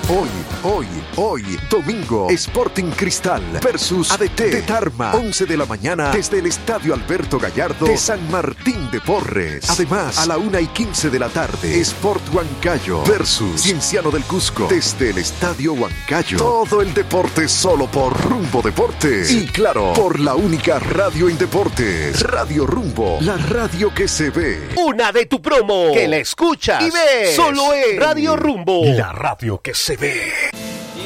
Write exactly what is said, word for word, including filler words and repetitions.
Hoy, hoy, hoy, domingo, Sporting Cristal versus A D T de Tarma, once de la mañana desde el Estadio Alberto Gallardo de San Martín de Porres. Además, a la una y quince de la tarde, Sport Huancayo versus Cienciano del Cusco desde el Estadio Huancayo. Todo el deporte solo por Rumbo Deportes. Y claro, por la única radio en deportes, Radio Rumbo, la radio que se ve. Una de tu promo, que la escuchas y ves, solo en Radio Rumbo, la radio que se ve.